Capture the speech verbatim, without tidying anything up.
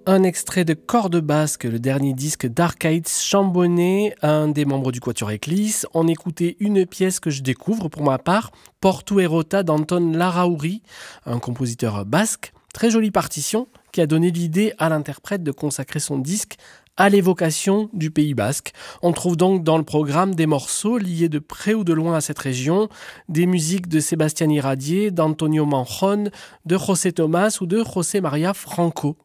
Un extrait de Cordes Basques, le dernier disque d'Arcades Chambonnet, un des membres du Quatuor Éclisse. On écoutait une pièce que je découvre pour ma part, Porto Erota d'Anton Larrauri, un compositeur basque. Très jolie partition qui a donné l'idée à l'interprète de consacrer son disque à l'évocation du Pays basque. On trouve donc dans le programme des morceaux liés de près ou de loin à cette région, des musiques de Sébastien Iradier, d'Antonio Manjon, de José Tomás ou de José María Franco.